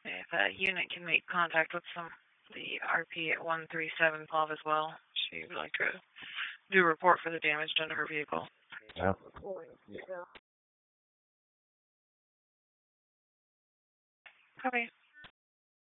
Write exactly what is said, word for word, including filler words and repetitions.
If that unit can make contact with some the R P at one three seven Pav as well. She would like to do a report for the damage done to her vehicle. Yeah. Copy.